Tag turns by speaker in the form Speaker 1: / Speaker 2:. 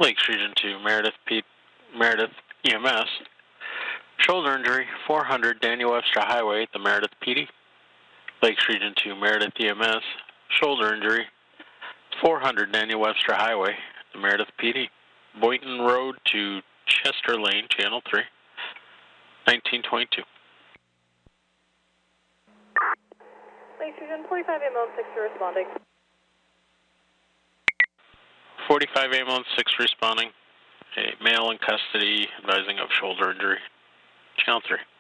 Speaker 1: Lakes Region 2, Meredith EMS. Shoulder injury, 400 Daniel Webster Highway, the Meredith PD. Lakes Region 2, Meredith EMS. Shoulder injury, 400 Daniel Webster Highway, the Meredith PD. Boynton Road to Chester Lane, Channel 3, 1922.
Speaker 2: Lakes Region 45 ambulance 6 responding.
Speaker 1: 45 ambulance 6 responding. A male in custody advising of shoulder injury. Channel 3.